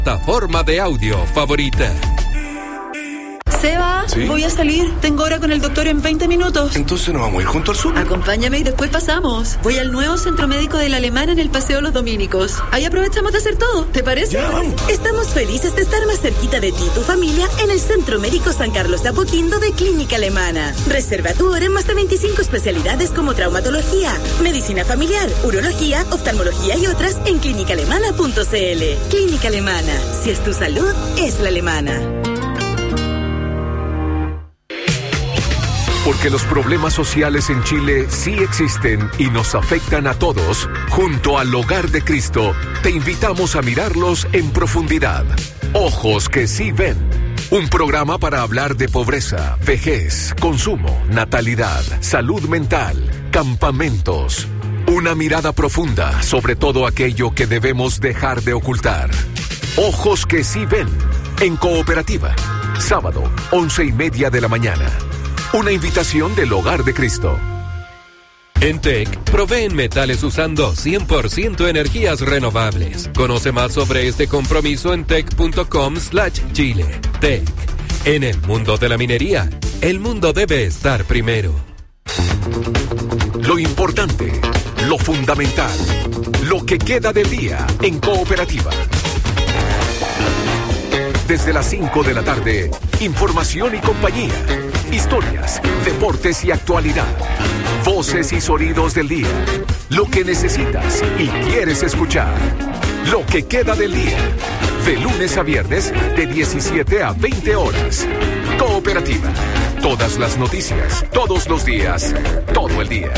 plataforma de audio favorita. Seba, ¿sí? Voy a salir. Tengo hora con el doctor en 20 minutos. Entonces nos vamos a ir junto al sur. Acompáñame y después pasamos. Voy al nuevo centro médico de la Alemana en el Paseo Los Dominicos. Ahí aprovechamos de hacer todo. ¿Te parece? Ya, vamos. Estamos felices de estar más cerquita de ti y tu familia en el Centro Médico San Carlos de Apoquindo de Clínica Alemana. Reserva tu hora en más de 25 especialidades como traumatología, medicina familiar, urología, oftalmología y otras en clínicaalemana.cl. Clínica Alemana. Si es tu salud, es la alemana. Porque los problemas sociales en Chile sí existen y nos afectan a todos, junto al Hogar de Cristo, te invitamos a mirarlos en profundidad. Ojos que sí ven. Un programa para hablar de pobreza, vejez, consumo, natalidad, salud mental, campamentos. Una mirada profunda sobre todo aquello que debemos dejar de ocultar. Ojos que sí ven. En Cooperativa. Sábado, 11:30 de la mañana. Una invitación del Hogar de Cristo. En TEC, proveen metales usando 100% energías renovables. Conoce más sobre este compromiso en tec.com/Chile. TEC. En el mundo de la minería, el mundo debe estar primero. Lo importante, lo fundamental, lo que queda del día en Cooperativa. Desde las 5 de la tarde, información y compañía. Historias, deportes y actualidad. Voces y sonidos del día. Lo que necesitas y quieres escuchar. Lo que queda del día. De lunes a viernes, de 17 a 20 horas. Cooperativa. Todas las noticias, todos los días, todo el día.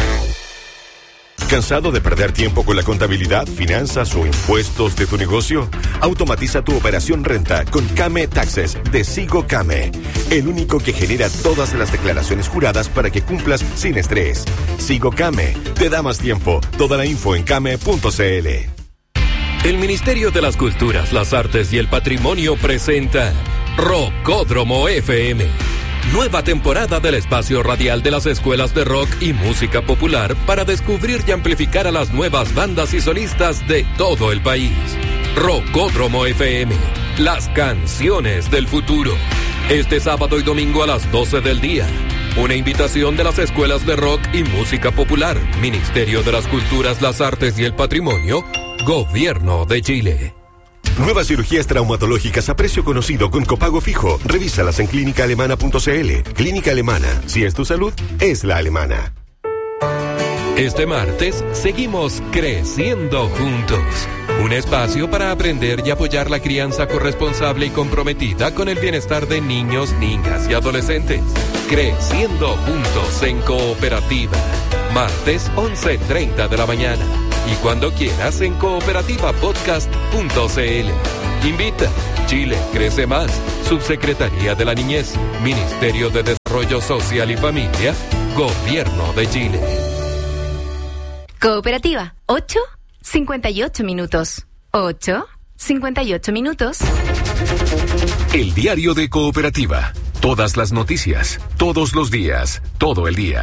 ¿Cansado de perder tiempo con la contabilidad, finanzas o impuestos de tu negocio? Automatiza tu operación renta con Came Taxes de Sigo Came, el único que genera todas las declaraciones juradas para que cumplas sin estrés. Sigo Came, te da más tiempo. Toda la info en came.cl. El Ministerio de las Culturas, las Artes y el Patrimonio presenta Rockódromo FM. Nueva temporada del espacio radial de las escuelas de rock y música popular para descubrir y amplificar a las nuevas bandas y solistas de todo el país. Rockódromo FM, las canciones del futuro. Este sábado y domingo a las 12 del día. Una invitación de las escuelas de rock y música popular, Ministerio de las Culturas, las Artes y el Patrimonio, Gobierno de Chile. Nuevas cirugías traumatológicas a precio conocido con copago fijo. Revísalas en clínicaalemana.cl. Clínica Alemana. Si es tu salud, es la alemana. Este martes seguimos creciendo juntos. Un espacio para aprender y apoyar la crianza corresponsable y comprometida con el bienestar de niños, niñas y adolescentes. Creciendo juntos en Cooperativa. Martes 11:30 de la mañana. Y cuando quieras en cooperativapodcast.cl. Invita. Chile crece más. Subsecretaría de la Niñez. Ministerio de Desarrollo Social y Familia. Gobierno de Chile. Cooperativa. 8:58 minutos. 8:58 minutos. El diario de Cooperativa. Todas las noticias, todos los días, todo el día.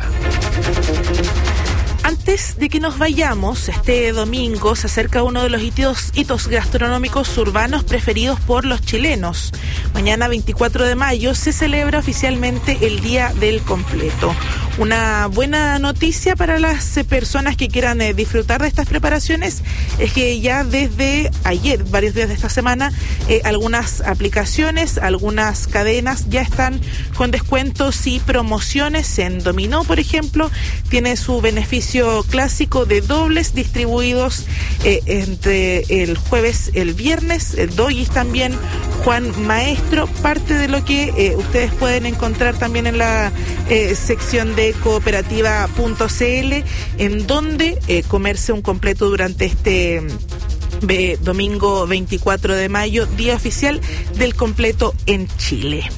Antes de que nos vayamos, este domingo se acerca uno de los hitos gastronómicos urbanos preferidos por los chilenos. Mañana, 24 de mayo, se celebra oficialmente el Día del Completo. Una buena noticia para las personas que quieran disfrutar de estas preparaciones es que ya desde ayer, varios días de esta semana, algunas aplicaciones, algunas cadenas ya están con descuentos y promociones. En Dominó, por ejemplo, tiene su beneficio clásico de dobles distribuidos entre el jueves, el viernes, el Doggies también, Juan Maestro, parte de lo que ustedes pueden encontrar también en la sección de cooperativa.cl, en donde comerse un completo durante este domingo 24 de mayo, día oficial del completo en Chile.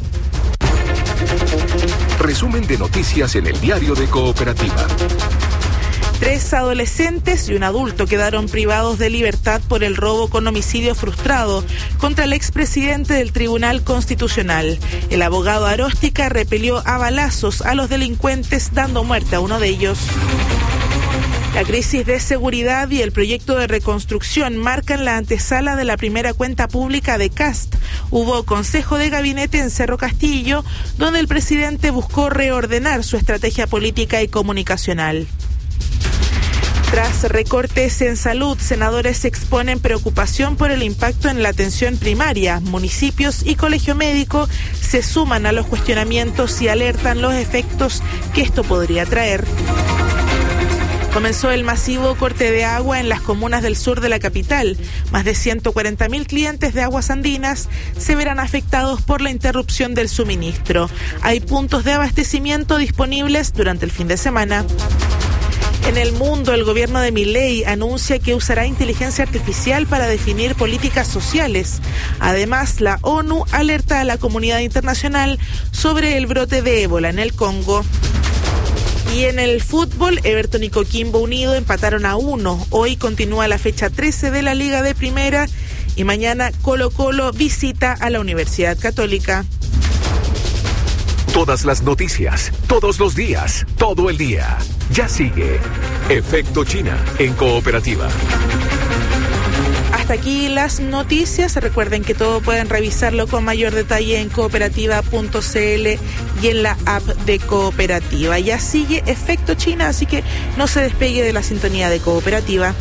Resumen de noticias en el diario de Cooperativa. 3 adolescentes y un adulto quedaron privados de libertad por el robo con homicidio frustrado contra el expresidente del Tribunal Constitucional. El abogado Aróstica repelió a balazos a los delincuentes, dando muerte a uno de ellos. La crisis de seguridad y el proyecto de reconstrucción marcan la antesala de la primera cuenta pública de Kast. Hubo consejo de gabinete en Cerro Castillo, donde el presidente buscó reordenar su estrategia política y comunicacional. Tras recortes en salud, senadores exponen preocupación por el impacto en la atención primaria. Municipios y colegio médico se suman a los cuestionamientos y alertan los efectos que esto podría traer. Comenzó el masivo corte de agua en las comunas del sur de la capital. Más de 140.000 clientes de Aguas Andinas se verán afectados por la interrupción del suministro. Hay puntos de abastecimiento disponibles durante el fin de semana. En el mundo, el gobierno de Milei anuncia que usará inteligencia artificial para definir políticas sociales. Además, la ONU alerta a la comunidad internacional sobre el brote de ébola en el Congo. Y en el fútbol, Everton y Coquimbo Unido empataron a 1. Hoy continúa la fecha 13 de la Liga de Primera y mañana Colo-Colo visita a la Universidad Católica. Todas las noticias, todos los días, todo el día. Ya sigue Efecto China en Cooperativa. Hasta aquí las noticias. Recuerden que todo pueden revisarlo con mayor detalle en cooperativa.cl y en la app de Cooperativa. Ya sigue Efecto China, así que no se despegue de la sintonía de Cooperativa.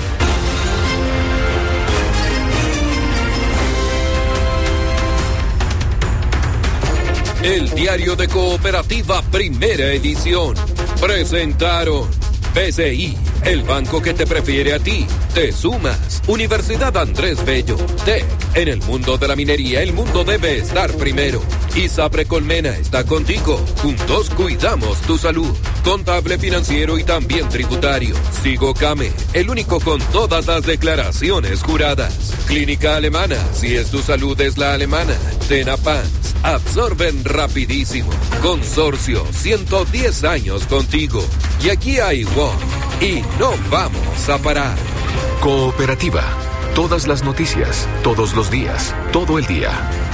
El diario de Cooperativa, primera edición. Presentaron BCI, el banco que te prefiere a ti. Te sumas. Universidad Andrés Bello. TEC. En el mundo de la minería, el mundo debe estar primero. ISAPRE Colmena está contigo. Juntos cuidamos tu salud. Contable, financiero y también tributario. Sigo Came, el único con todas las declaraciones juradas. Clínica Alemana, si es tu salud es la alemana. Tenapans, absorben rapidísimo. Consorcio, 110 años contigo. Y aquí hay WOM. Y no vamos a parar. Cooperativa. Todas las noticias, todos los días, todo el día.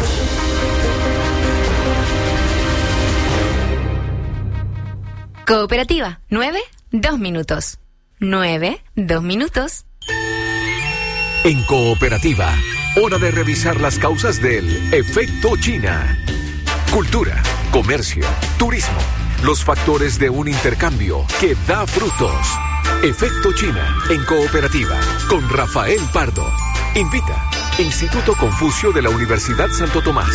Cooperativa, 9, 2 minutos. 9, 2 minutos. En Cooperativa, hora de revisar las causas del efecto China. Cultura, comercio, turismo, los factores de un intercambio que da frutos. Efecto China en Cooperativa con Rafael Pardo. Invita Instituto Confucio de la Universidad Santo Tomás.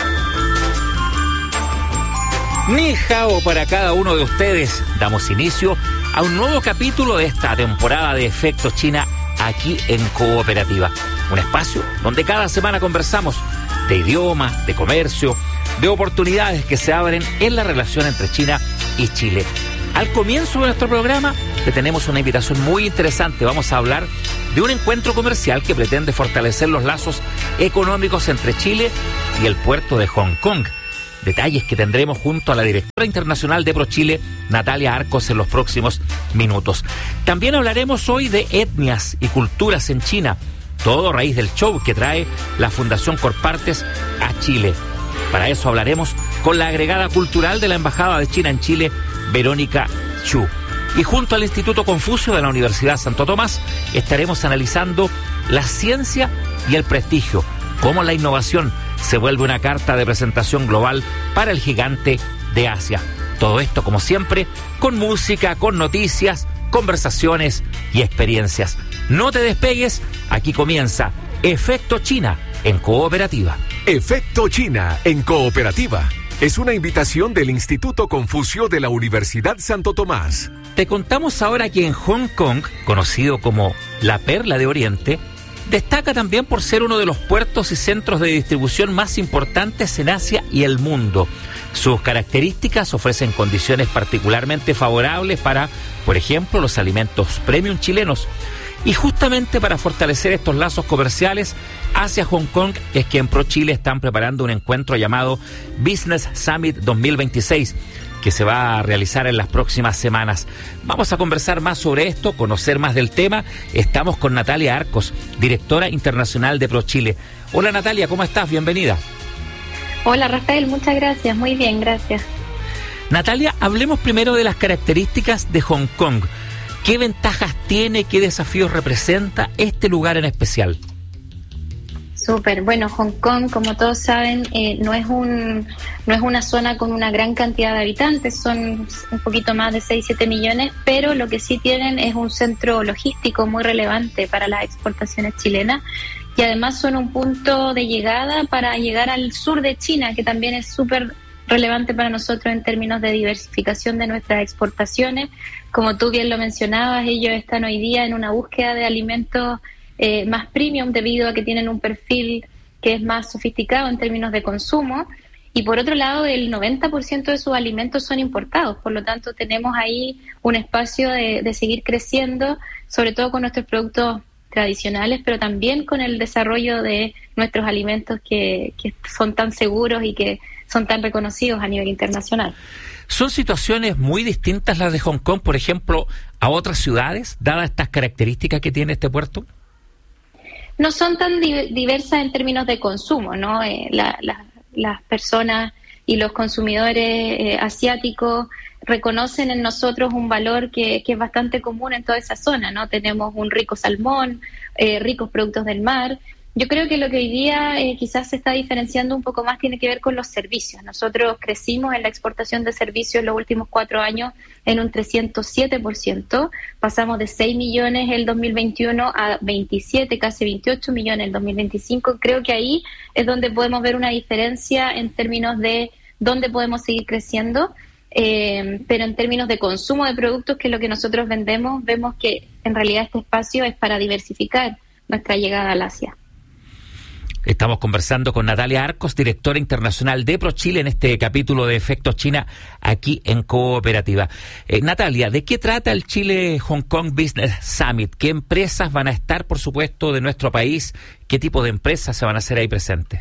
Ni hao para cada uno de ustedes. Damos inicio a un nuevo capítulo de esta temporada de Efecto China aquí en Cooperativa. Un espacio donde cada semana conversamos de idioma, de comercio, de oportunidades que se abren en la relación entre China y Chile. Al comienzo de nuestro programa le tenemos una invitación muy interesante. Vamos a hablar de un encuentro comercial que pretende fortalecer los lazos económicos entre Chile y el puerto de Hong Kong. Detalles que tendremos junto a la directora internacional de ProChile, Natalia Arcos, en los próximos minutos. También hablaremos hoy de etnias y culturas en China, todo a raíz del show que trae la Fundación Corpartes a Chile. Para eso hablaremos con la agregada cultural de la Embajada de China en Chile, Verónica Chu. Y junto al Instituto Confucio de la Universidad Santo Tomás estaremos analizando la ciencia y el prestigio, cómo la innovación se vuelve una carta de presentación global para el gigante de Asia. Todo esto, como siempre, con música, con noticias, conversaciones y experiencias. No te despegues, aquí comienza Efecto China en Cooperativa. Efecto China en Cooperativa es una invitación del Instituto Confucio de la Universidad Santo Tomás. Te contamos ahora que en Hong Kong, conocido como la Perla de Oriente, destaca también por ser uno de los puertos y centros de distribución más importantes en Asia y el mundo. Sus características ofrecen condiciones particularmente favorables para, por ejemplo, los alimentos premium chilenos. Y justamente para fortalecer estos lazos comerciales hacia Hong Kong es que en ProChile están preparando un encuentro llamado Business Summit 2026, que se va a realizar en las próximas semanas. Vamos a conversar más sobre esto, conocer más del tema. Estamos con Natalia Arcos, directora internacional de ProChile. Hola Natalia, ¿cómo estás? Bienvenida. Hola Rafael, muchas gracias. Muy bien, gracias. Natalia, hablemos primero de las características de Hong Kong. ¿Qué ventajas tiene, qué desafíos representa este lugar en especial? Súper. Bueno, Hong Kong, como todos saben, no es una zona con una gran cantidad de habitantes, son un poquito más de 6-7 millones, pero lo que sí tienen es un centro logístico muy relevante para las exportaciones chilenas y además son un punto de llegada para llegar al sur de China, que también es súper relevante para nosotros en términos de diversificación de nuestras exportaciones. Como tú bien lo mencionabas, ellos están hoy día en una búsqueda de alimentos más premium debido a que tienen un perfil que es más sofisticado en términos de consumo y por otro lado el 90% de sus alimentos son importados, por lo tanto tenemos ahí un espacio de seguir creciendo, sobre todo con nuestros productos tradicionales, pero también con el desarrollo de nuestros alimentos que son tan seguros y que son tan reconocidos a nivel internacional. ¿Son situaciones muy distintas las de Hong Kong, por ejemplo, a otras ciudades, dadas estas características que tiene este puerto? No son tan diversas en términos de consumo, ¿no? Las personas y los consumidores asiáticos reconocen en nosotros un valor que es bastante común en toda esa zona, ¿no? Tenemos un rico salmón, ricos productos del mar. Yo creo que lo que hoy día quizás se está diferenciando un poco más tiene que ver con los servicios. Nosotros crecimos en la exportación de servicios en los últimos 4 años en un 307%. Pasamos de 6 millones el 2021 a 27, casi 28 millones el 2025. Creo que ahí es donde podemos ver una diferencia en términos de dónde podemos seguir creciendo. Pero en términos de consumo de productos, que es lo que nosotros vendemos, vemos que en realidad este espacio es para diversificar nuestra llegada al Asia. Estamos conversando con Natalia Arcos, directora internacional de ProChile en este capítulo de Efectos China aquí en Cooperativa. Natalia, ¿de qué trata el Chile Hong Kong Business Summit? ¿Qué empresas van a estar, por supuesto, de nuestro país? ¿Qué tipo de empresas se van a hacer ahí presentes?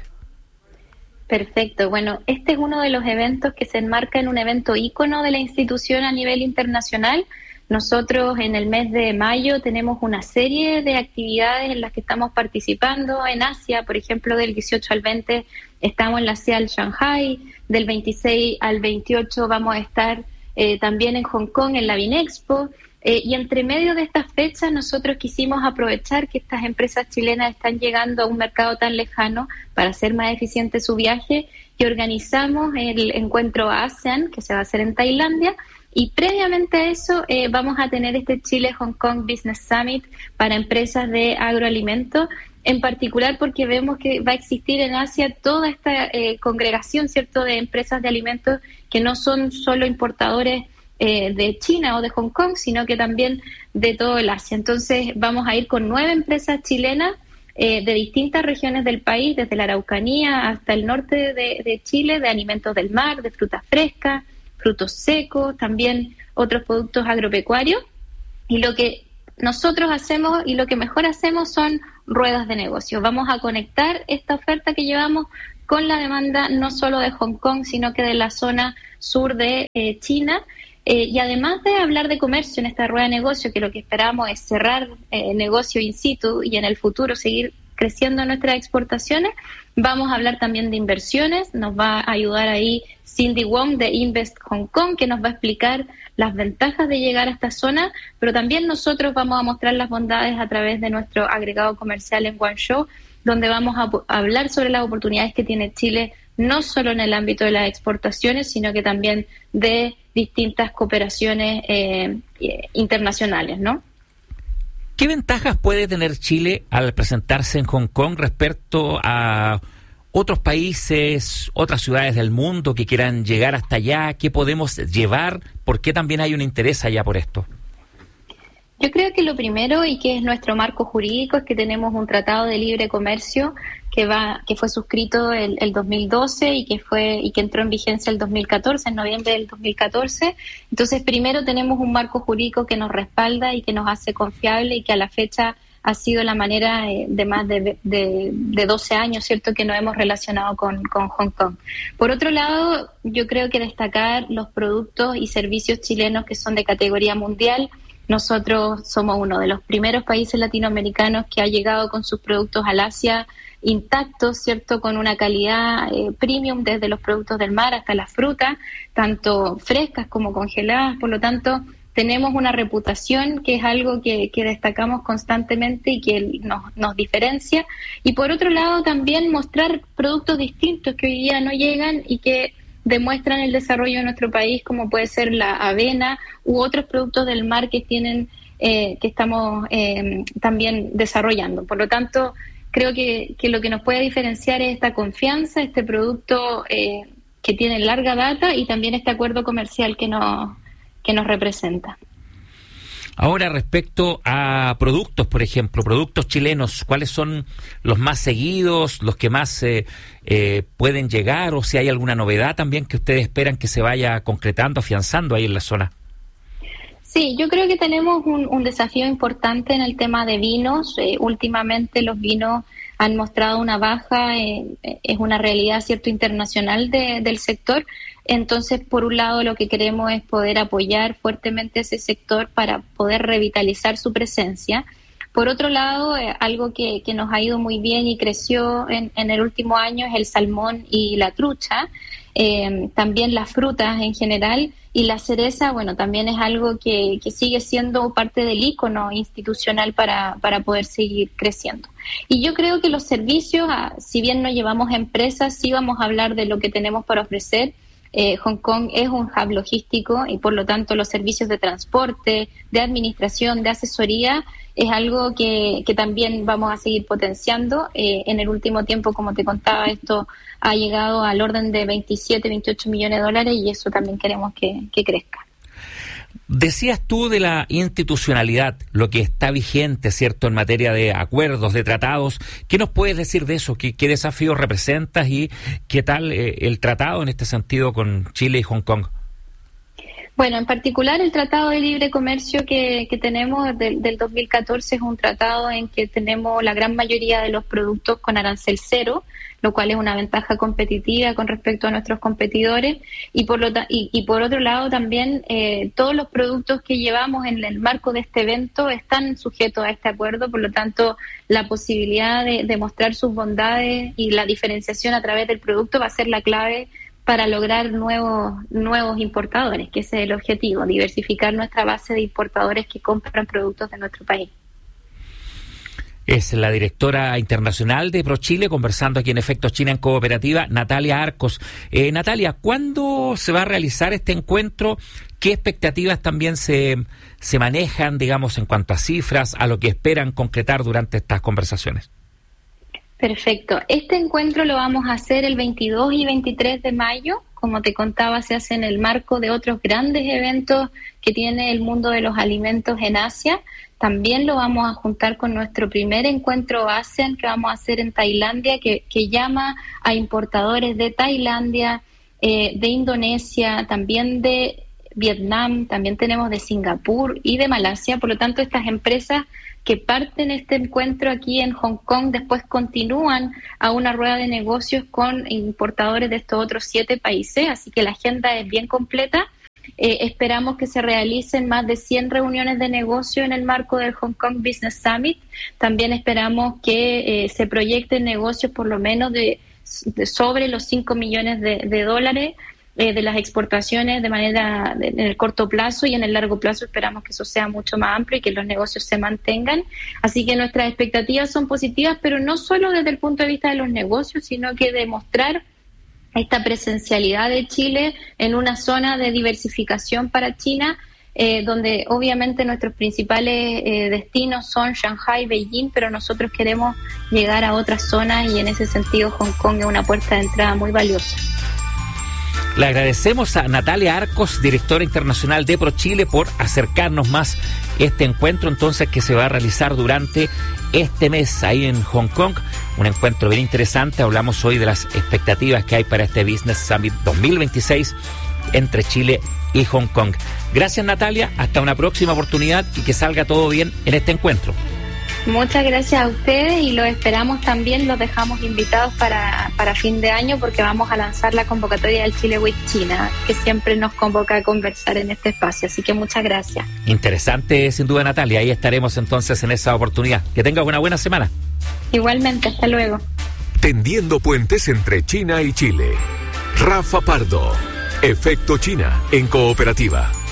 Perfecto. Bueno, este es uno de los eventos que se enmarca en un evento ícono de la institución a nivel internacional. Nosotros en el mes de mayo tenemos una serie de actividades en las que estamos participando en Asia. Por ejemplo, del 18 al 20 estamos en la CIAL Shanghai, del 26 al 28 vamos a estar también en Hong Kong en la Binexpo. Y entre medio de estas fechas nosotros quisimos aprovechar que estas empresas chilenas están llegando a un mercado tan lejano para hacer más eficiente su viaje y organizamos el encuentro ASEAN, que se va a hacer en Tailandia. Y previamente a eso vamos a tener este Chile Hong Kong Business Summit para empresas de agroalimentos, en particular porque vemos que va a existir en Asia toda esta congregación, ¿cierto?, de empresas de alimentos que no son solo importadores de China o de Hong Kong, sino que también de todo el Asia. Entonces vamos a ir con 9 empresas chilenas de distintas regiones del país, desde la Araucanía hasta el norte de Chile, de alimentos del mar, de frutas frescas, frutos secos, también otros productos agropecuarios. Y lo que nosotros hacemos y lo que mejor hacemos son ruedas de negocio. Vamos a conectar esta oferta que llevamos con la demanda no solo de Hong Kong, sino que de la zona sur de China. Y además de hablar de comercio en esta rueda de negocio, que lo que esperamos es cerrar negocio in situ y en el futuro seguir creciendo nuestras exportaciones, vamos a hablar también de inversiones. Nos va a ayudar ahí Cindy Wong de Invest Hong Kong, que nos va a explicar las ventajas de llegar a esta zona, pero también nosotros vamos a mostrar las bondades a través de nuestro agregado comercial en Guangzhou, donde vamos a hablar sobre las oportunidades que tiene Chile, no solo en el ámbito de las exportaciones, sino que también de distintas cooperaciones internacionales, ¿no? ¿Qué ventajas puede tener Chile al presentarse en Hong Kong respecto a otros países, otras ciudades del mundo que quieran llegar hasta allá? ¿Qué podemos llevar? ¿Por qué también hay un interés allá por esto? Yo creo que lo primero, y que es nuestro marco jurídico, es que tenemos un tratado de libre comercio que fue suscrito el 2012 y que entró en vigencia el 2014, en noviembre del 2014. Entonces, primero tenemos un marco jurídico que nos respalda y que nos hace confiable y que a la fecha ha sido la manera de más de 12 años, ¿cierto?, que nos hemos relacionado con Hong Kong. Por otro lado, yo creo que destacar los productos y servicios chilenos que son de categoría mundial. Nosotros somos uno de los primeros países latinoamericanos que ha llegado con sus productos al Asia intactos, ¿cierto?, con una calidad premium, desde los productos del mar hasta las frutas, tanto frescas como congeladas. Por lo tanto, tenemos una reputación que es algo que destacamos constantemente y que nos diferencia. Y por otro lado también mostrar productos distintos que hoy día no llegan y que demuestran el desarrollo de nuestro país, como puede ser la avena u otros productos del mar que tienen que estamos también desarrollando. Por lo tanto, creo que lo que nos puede diferenciar es esta confianza, este producto que tiene larga data y también este acuerdo comercial que nos representa. Ahora, respecto a productos, por ejemplo, productos chilenos, ¿cuáles son los más seguidos, los que más pueden llegar, o si hay alguna novedad también que ustedes esperan que se vaya concretando, afianzando ahí en la zona? Sí, yo creo que tenemos un desafío importante en el tema de vinos. Últimamente los vinos han mostrado una baja, es una realidad, cierto, internacional del sector. Entonces, por un lado, lo que queremos es poder apoyar fuertemente ese sector para poder revitalizar su presencia. Por otro lado, algo que nos ha ido muy bien y creció en el último año es el salmón y la trucha, también las frutas en general, y la cereza, bueno, también es algo que sigue siendo parte del ícono institucional para poder seguir creciendo. Y yo creo que los servicios, si bien no llevamos empresas, sí vamos a hablar de lo que tenemos para ofrecer. Hong Kong es un hub logístico y por lo tanto los servicios de transporte, de administración, de asesoría es algo que también vamos a seguir potenciando. En el último tiempo, como te contaba, esto ha llegado al orden de 27, 28 millones de dólares y eso también queremos que crezca. Decías tú de la institucionalidad, lo que está vigente, ¿cierto?, en materia de acuerdos, de tratados. ¿Qué nos puedes decir de eso? ¿Qué desafíos representas y qué tal el tratado en este sentido con Chile y Hong Kong? Bueno, en particular el Tratado de Libre Comercio que tenemos del 2014 es un tratado en que tenemos la gran mayoría de los productos con arancel cero, lo cual es una ventaja competitiva con respecto a nuestros competidores. Y por otro lado también todos los productos que llevamos en el marco de este evento están sujetos a este acuerdo, por lo tanto la posibilidad de mostrar sus bondades y la diferenciación a través del producto va a ser la clave para lograr nuevos importadores, que ese es el objetivo, diversificar nuestra base de importadores que compran productos de nuestro país. Es la directora internacional de ProChile, conversando aquí en Efectos China en Cooperativa, Natalia Arcos. Natalia, ¿cuándo se va a realizar este encuentro? ¿Qué expectativas también se manejan, digamos, en cuanto a cifras, a lo que esperan concretar durante estas conversaciones? Perfecto. Este encuentro lo vamos a hacer el 22 y 23 de mayo. Como te contaba, se hace en el marco de otros grandes eventos que tiene el mundo de los alimentos en Asia. También lo vamos a juntar con nuestro primer encuentro ASEAN que vamos a hacer en Tailandia, que llama a importadores de Tailandia, de Indonesia, también de Vietnam, también tenemos de Singapur y de Malasia. Por lo tanto, estas empresas que parten este encuentro aquí en Hong Kong después continúan a una rueda de negocios con importadores de estos otros 7 países, así que la agenda es bien completa. Esperamos que se realicen más de 100 reuniones de negocio en el marco del Hong Kong Business Summit. También esperamos que se proyecten negocios por lo menos de sobre los 5 millones de dólares de las exportaciones de manera en el corto plazo, y en el largo plazo esperamos que eso sea mucho más amplio y que los negocios se mantengan. Así que nuestras expectativas son positivas, pero no solo desde el punto de vista de los negocios, sino que demostrar esta presencialidad de Chile en una zona de diversificación para China, donde obviamente nuestros principales destinos son Shanghai, Beijing, pero nosotros queremos llegar a otras zonas y en ese sentido Hong Kong es una puerta de entrada muy valiosa. Le agradecemos a Natalia Arcos, directora internacional de ProChile, por acercarnos más este encuentro entonces que se va a realizar durante este mes ahí en Hong Kong. Un encuentro bien interesante. Hablamos hoy de las expectativas que hay para este Business Summit 2026 entre Chile y Hong Kong. Gracias, Natalia. Hasta una próxima oportunidad y que salga todo bien en este encuentro. Muchas gracias a ustedes y los esperamos también, los dejamos invitados para fin de año porque vamos a lanzar la convocatoria del Chile Week China, que siempre nos convoca a conversar en este espacio, así que muchas gracias. Interesante, sin duda, Natalia, ahí estaremos entonces en esa oportunidad. Que tengas una buena semana. Igualmente, hasta luego. Tendiendo puentes entre China y Chile. Rafa Pardo, Efecto China en Cooperativa.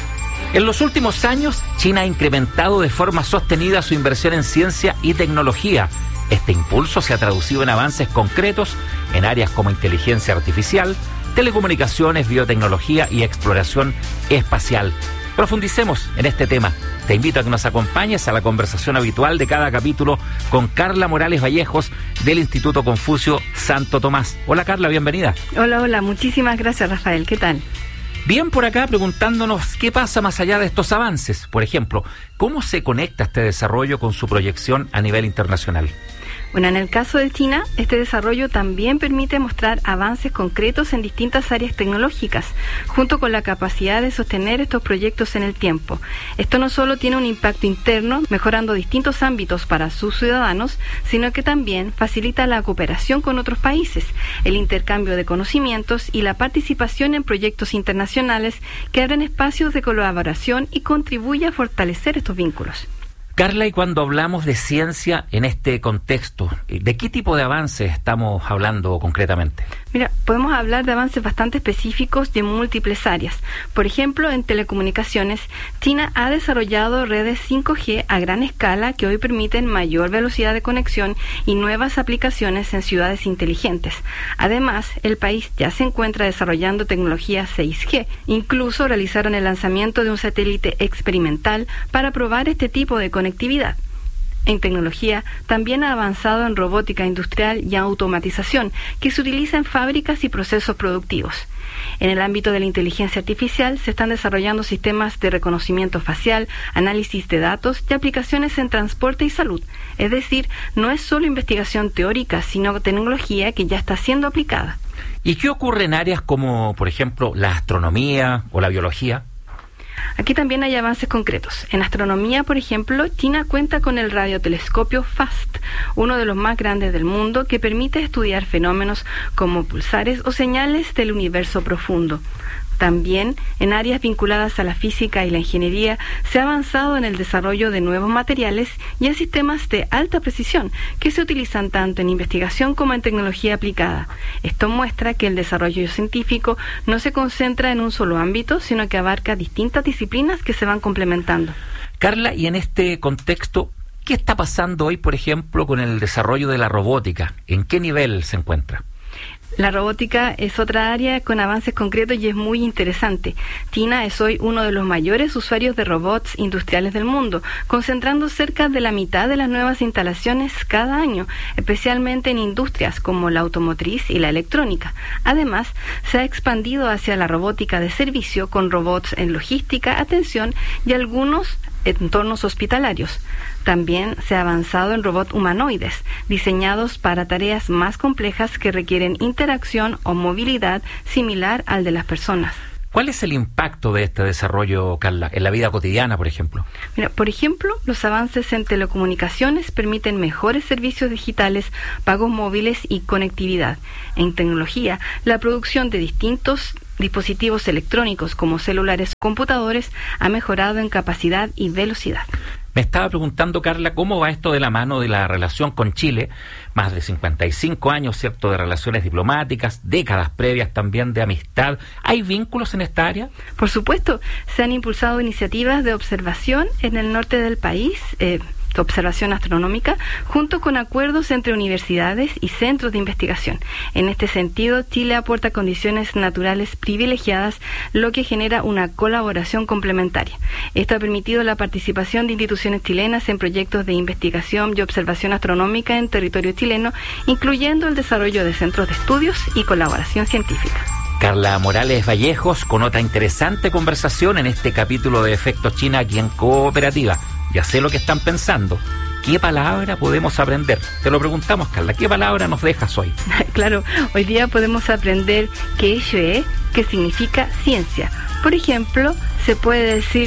En los últimos años, China ha incrementado de forma sostenida su inversión en ciencia y tecnología. Este impulso se ha traducido en avances concretos en áreas como inteligencia artificial, telecomunicaciones, biotecnología y exploración espacial. Profundicemos en este tema. Te invito a que nos acompañes a la conversación habitual de cada capítulo con Carla Morales Vallejos del Instituto Confucio Santo Tomás. Hola Carla, bienvenida. Hola, muchísimas gracias Rafael, ¿qué tal? Bien, por acá preguntándonos qué pasa más allá de estos avances. Por ejemplo, ¿cómo se conecta este desarrollo con su proyección a nivel internacional? Bueno, en el caso de China, este desarrollo también permite mostrar avances concretos en distintas áreas tecnológicas, junto con la capacidad de sostener estos proyectos en el tiempo. Esto no solo tiene un impacto interno, mejorando distintos ámbitos para sus ciudadanos, sino que también facilita la cooperación con otros países, el intercambio de conocimientos y la participación en proyectos internacionales que abren espacios de colaboración y contribuye a fortalecer estos vínculos. Carla, y cuando hablamos de ciencia en este contexto, ¿de qué tipo de avances estamos hablando concretamente? Mira, podemos hablar de avances bastante específicos de múltiples áreas. Por ejemplo, en telecomunicaciones, China ha desarrollado redes 5G a gran escala que hoy permiten mayor velocidad de conexión y nuevas aplicaciones en ciudades inteligentes. Además, el país ya se encuentra desarrollando tecnología 6G. Incluso realizaron el lanzamiento de un satélite experimental para probar este tipo de conectividad. En tecnología, también ha avanzado en robótica industrial y automatización, que se utiliza en fábricas y procesos productivos. En el ámbito de la inteligencia artificial, se están desarrollando sistemas de reconocimiento facial, análisis de datos y aplicaciones en transporte y salud. Es decir, no es solo investigación teórica, sino tecnología que ya está siendo aplicada. ¿Y qué ocurre en áreas como, por ejemplo, la astronomía o la biología? Aquí también hay avances concretos. En astronomía, por ejemplo, China cuenta con el radiotelescopio FAST, uno de los más grandes del mundo, que permite estudiar fenómenos como pulsares o señales del universo profundo. También, en áreas vinculadas a la física y la ingeniería, se ha avanzado en el desarrollo de nuevos materiales y en sistemas de alta precisión, que se utilizan tanto en investigación como en tecnología aplicada. Esto muestra que el desarrollo científico no se concentra en un solo ámbito, sino que abarca distintas disciplinas que se van complementando. Carla, y en este contexto, ¿qué está pasando hoy, por ejemplo, con el desarrollo de la robótica? ¿En qué nivel se encuentra? La robótica es otra área con avances concretos y es muy interesante. China es hoy uno de los mayores usuarios de robots industriales del mundo, concentrando cerca de la mitad de las nuevas instalaciones cada año, especialmente en industrias como la automotriz y la electrónica. Además, se ha expandido hacia la robótica de servicio con robots en logística, atención y algunos entornos hospitalarios. También se ha avanzado en robots humanoides, diseñados para tareas más complejas que requieren interacción o movilidad similar al de las personas. ¿Cuál es el impacto de este desarrollo, Carla, en la vida cotidiana, por ejemplo? Mira, por ejemplo, los avances en telecomunicaciones permiten mejores servicios digitales, pagos móviles y conectividad. En tecnología, la producción de distintos dispositivos electrónicos como celulares o computadores ha mejorado en capacidad y velocidad. Me estaba preguntando, Carla, ¿cómo va esto de la mano de la relación con Chile? Más de 55 años, ¿cierto?, de relaciones diplomáticas, décadas previas también de amistad. ¿Hay vínculos en esta área? Por supuesto, se han impulsado iniciativas de observación en el norte del país, observación astronómica, junto con acuerdos entre universidades y centros de investigación. En este sentido, Chile aporta condiciones naturales privilegiadas, lo que genera una colaboración complementaria. Esto ha permitido la participación de instituciones chilenas en proyectos de investigación y observación astronómica en territorio chileno, incluyendo el desarrollo de centros de estudios y colaboración científica. Carla Morales Vallejos, con otra interesante conversación en este capítulo de Efectos China aquí en Cooperativa. Ya sé lo que están pensando. ¿Qué palabra podemos aprender? Te lo preguntamos, Carla. ¿Qué palabra nos dejas hoy? Claro, hoy día podemos aprender Keishue, que significa ciencia. Por ejemplo, se puede decir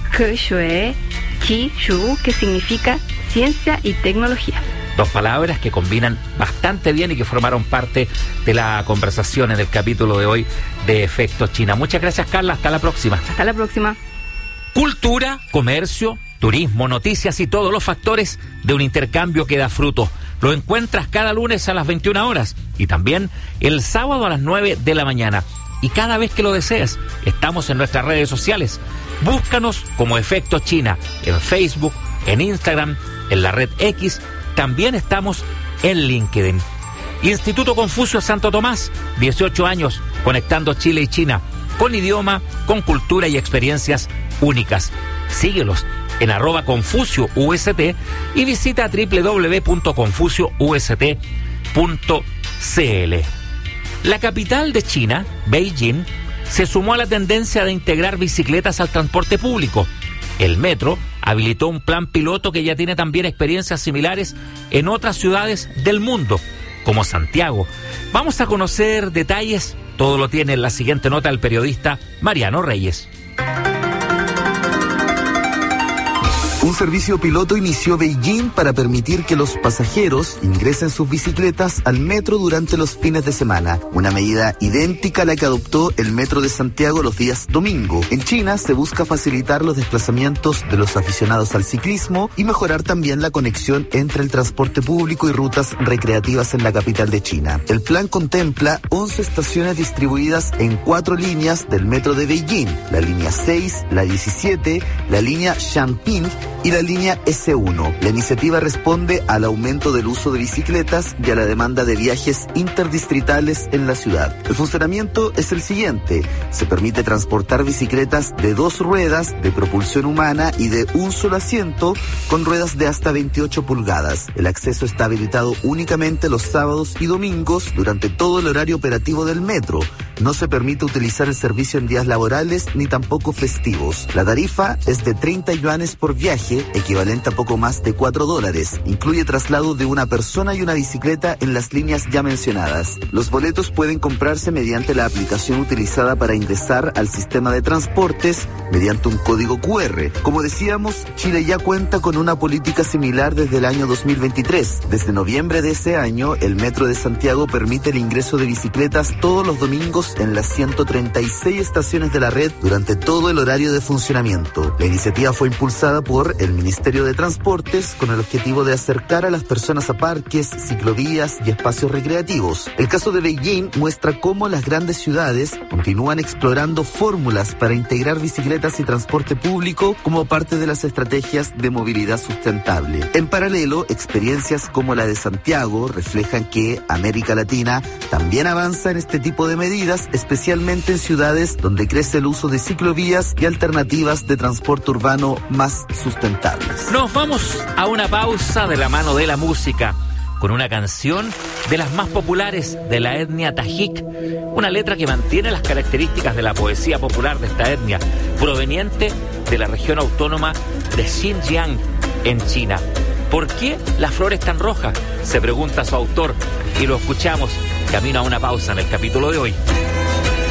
Keishue Qishu, que significa ciencia y tecnología. Dos palabras que combinan bastante bien y que formaron parte de la conversación en el capítulo de hoy de Efectos China. Muchas gracias, Carla. Hasta la próxima. Hasta la próxima. Cultura, comercio, turismo, noticias y todos los factores de un intercambio que da fruto. Lo encuentras cada lunes a las 21 horas y también el sábado a las 9 de la mañana. Y cada vez que lo desees, estamos en nuestras redes sociales. Búscanos como Efecto China en Facebook, en Instagram, en la red X. También estamos en LinkedIn. Instituto Confucio Santo Tomás, 18 años conectando Chile y China, con idioma, con cultura y experiencias únicas. Síguelos en @ConfucioUST y visita www.confucioust.cl. La capital de China, Beijing, se sumó a la tendencia de integrar bicicletas al transporte público. El metro habilitó un plan piloto que ya tiene también experiencias similares en otras ciudades del mundo, como Santiago. Vamos a conocer detalles. Todo lo tiene en la siguiente nota el periodista Mariano Reyes. Un servicio piloto inició Beijing para permitir que los pasajeros ingresen sus bicicletas al metro durante los fines de semana, una medida idéntica a la que adoptó el metro de Santiago los días domingo. En China se busca facilitar los desplazamientos de los aficionados al ciclismo y mejorar también la conexión entre el transporte público y rutas recreativas en la capital de China. El plan contempla 11 estaciones distribuidas en 4 líneas del metro de Beijing: la línea 6, la 17, la línea Shanping y la línea S1. La iniciativa responde al aumento del uso de bicicletas y a la demanda de viajes interdistritales en la ciudad. El funcionamiento es el siguiente: se permite transportar bicicletas de 2 ruedas, de propulsión humana y de un solo asiento, con ruedas de hasta 28 pulgadas. El acceso está habilitado únicamente los sábados y domingos durante todo el horario operativo del metro. No se permite utilizar el servicio en días laborales ni tampoco festivos. La tarifa es de 30 yuanes por viaje, equivalente a poco más de $4. Incluye traslado de una persona y una bicicleta en las líneas ya mencionadas. Los boletos pueden comprarse mediante la aplicación utilizada para ingresar al sistema de transportes mediante un código QR. Como decíamos, Chile ya cuenta con una política similar desde el año 2023. Desde noviembre de ese año, el Metro de Santiago permite el ingreso de bicicletas todos los domingos en las 136 estaciones de la red durante todo el horario de funcionamiento. La iniciativa fue impulsada por el Ministerio de Transportes con el objetivo de acercar a las personas a parques, ciclovías y espacios recreativos. El caso de Beijing muestra cómo las grandes ciudades continúan explorando fórmulas para integrar bicicletas y transporte público como parte de las estrategias de movilidad sustentable. En paralelo, experiencias como la de Santiago reflejan que América Latina también avanza en este tipo de medidas, especialmente en ciudades donde crece el uso de ciclovías y alternativas de transporte urbano más sustentables. Nos vamos a una pausa de la mano de la música con una canción de las más populares de la etnia tajik, una letra que mantiene las características de la poesía popular de esta etnia, proveniente de la región autónoma de Xinjiang, en China. ¿Por qué la flor es tan roja?, se pregunta su autor, y lo escuchamos camino a una pausa en el capítulo de hoy.